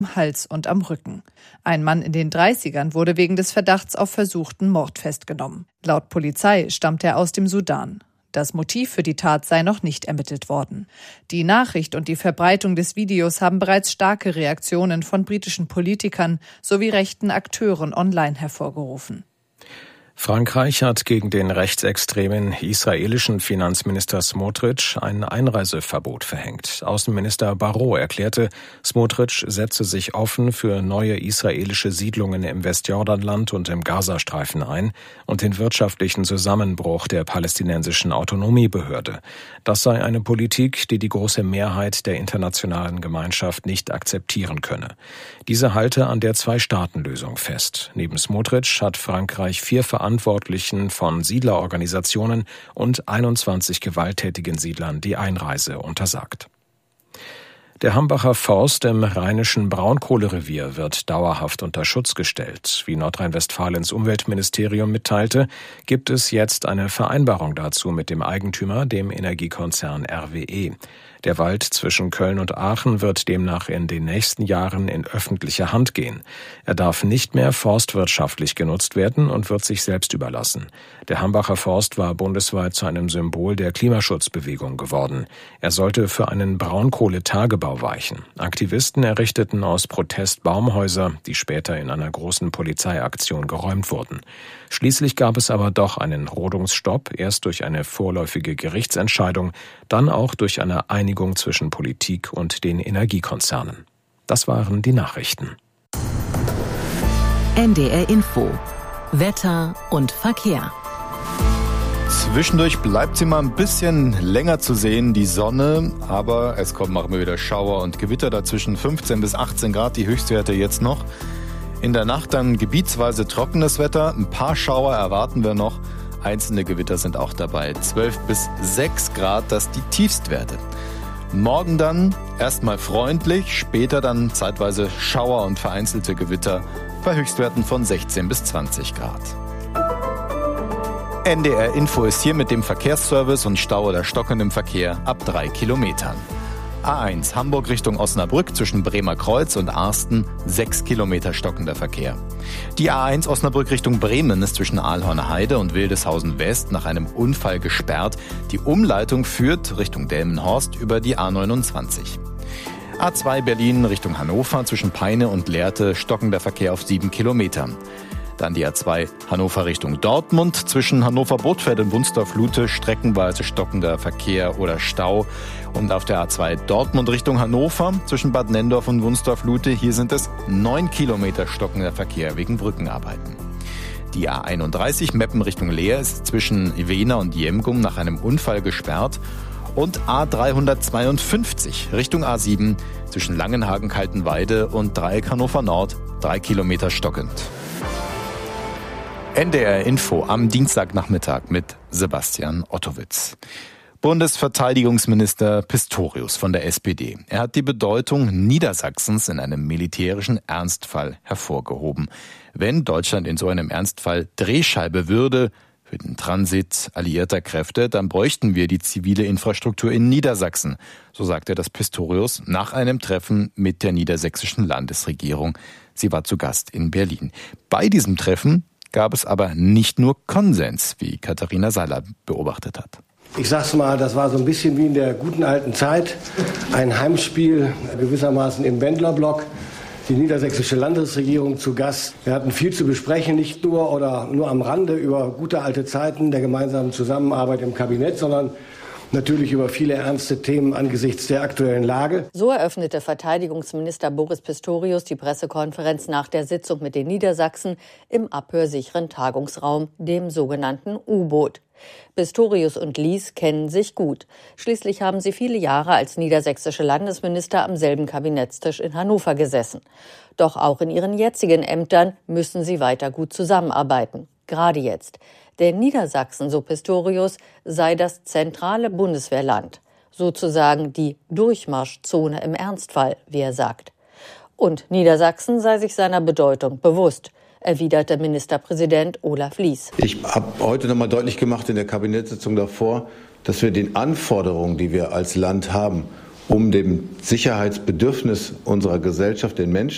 am Hals und am Rücken. Ein Mann in den 30ern wurde wegen des Verdachts auf versuchten Mord festgenommen. Laut Polizei stammt er aus dem Sudan. Das Motiv für die Tat sei noch nicht ermittelt worden. Die Nachricht und die Verbreitung des Videos haben bereits starke Reaktionen von britischen Politikern sowie rechten Akteuren online hervorgerufen. Frankreich hat gegen den rechtsextremen israelischen Finanzminister Smotrich ein Einreiseverbot verhängt. Außenminister Barrot erklärte, Smotrich setze sich offen für neue israelische Siedlungen im Westjordanland und im Gazastreifen ein und den wirtschaftlichen Zusammenbruch der palästinensischen Autonomiebehörde. Das sei eine Politik, die die große Mehrheit der internationalen Gemeinschaft nicht akzeptieren könne. Diese halte an der Zwei-Staaten-Lösung fest. Neben Smotrich hat Frankreich 4 Verantwortlichen von Siedlerorganisationen und 21 gewalttätigen Siedlern die Einreise untersagt. Der Hambacher Forst im rheinischen Braunkohlerevier wird dauerhaft unter Schutz gestellt. Wie Nordrhein-Westfalens Umweltministerium mitteilte, gibt es jetzt eine Vereinbarung dazu mit dem Eigentümer, dem Energiekonzern RWE. Der Wald zwischen Köln und Aachen wird demnach in den nächsten Jahren in öffentliche Hand gehen. Er darf nicht mehr forstwirtschaftlich genutzt werden und wird sich selbst überlassen. Der Hambacher Forst war bundesweit zu einem Symbol der Klimaschutzbewegung geworden. Er sollte für einen Braunkohletagebau weichen. Aktivisten errichteten aus Protest Baumhäuser, die später in einer großen Polizeiaktion geräumt wurden. Schließlich gab es aber doch einen Rodungsstopp, erst durch eine vorläufige Gerichtsentscheidung, dann auch durch eine Einigung zwischen Politik und den Energiekonzernen. Das waren die Nachrichten. NDR Info. Wetter und Verkehr. Zwischendurch bleibt sie mal ein bisschen länger zu sehen, die Sonne, aber es kommen auch immer wieder Schauer und Gewitter dazwischen, 15 bis 18 Grad, die Höchstwerte jetzt noch. In der Nacht dann gebietsweise trockenes Wetter, ein paar Schauer erwarten wir noch, einzelne Gewitter sind auch dabei, 12 bis 6 Grad, das die Tiefstwerte. Morgen dann erstmal freundlich, später dann zeitweise Schauer und vereinzelte Gewitter bei Höchstwerten von 16 bis 20 Grad. NDR Info ist hier mit dem Verkehrsservice und Stau oder stockendem Verkehr ab 3 Kilometern. A1 Hamburg Richtung Osnabrück zwischen Bremer Kreuz und Arsten 6 Kilometer stockender Verkehr. Die A1 Osnabrück Richtung Bremen ist zwischen Aalhorner Heide und Wildeshausen West nach einem Unfall gesperrt. Die Umleitung führt Richtung Delmenhorst über die A29. A2 Berlin Richtung Hannover zwischen Peine und Lehrte stockender Verkehr auf 7 Kilometern. Dann die A2 Hannover Richtung Dortmund zwischen Hannover-Bothfeld und Wunstorf-Lute streckenweise stockender Verkehr oder Stau. Und auf der A2 Dortmund Richtung Hannover zwischen Bad Nenndorf und Wunstorf-Lute, hier sind es 9 Kilometer stockender Verkehr wegen Brückenarbeiten. Die A31 Meppen Richtung Leer ist zwischen Wehner und Jemgum nach einem Unfall gesperrt. Und A352 Richtung A7 zwischen Langenhagen-Kaltenweide und Dreieck Hannover Nord 3 Kilometer stockend. NDR Info am Dienstagnachmittag mit Sebastian Ottowitz. Bundesverteidigungsminister Pistorius von der SPD. Er hat die Bedeutung Niedersachsens in einem militärischen Ernstfall hervorgehoben. Wenn Deutschland in so einem Ernstfall Drehscheibe würde für den Transit alliierter Kräfte, dann bräuchten wir die zivile Infrastruktur in Niedersachsen. So sagte das Pistorius nach einem Treffen mit der niedersächsischen Landesregierung. Sie war zu Gast in Berlin. Bei diesem Treffen gab es aber nicht nur Konsens, wie Katharina Seiler beobachtet hat. Ich sag's mal, das war so ein bisschen wie in der guten alten Zeit. Ein Heimspiel gewissermaßen im Wendlerblock. Die niedersächsische Landesregierung zu Gast. Wir hatten viel zu besprechen, nicht nur am Rande über gute alte Zeiten der gemeinsamen Zusammenarbeit im Kabinett, sondern natürlich über viele ernste Themen angesichts der aktuellen Lage. So eröffnete Verteidigungsminister Boris Pistorius die Pressekonferenz nach der Sitzung mit den Niedersachsen im abhörsicheren Tagungsraum, dem sogenannten U-Boot. Pistorius und Lies kennen sich gut. Schließlich haben sie viele Jahre als niedersächsische Landesminister am selben Kabinettstisch in Hannover gesessen. Doch auch in ihren jetzigen Ämtern müssen sie weiter gut zusammenarbeiten. Gerade jetzt. Denn Niedersachsen, so Pistorius, sei das zentrale Bundeswehrland. Sozusagen die Durchmarschzone im Ernstfall, wie er sagt. Und Niedersachsen sei sich seiner Bedeutung bewusst, erwiderte Ministerpräsident Olaf Lies. Ich habe heute nochmal deutlich gemacht in der Kabinettssitzung davor, dass wir den Anforderungen, die wir als Land haben, um dem Sicherheitsbedürfnis unserer Gesellschaft, den Menschen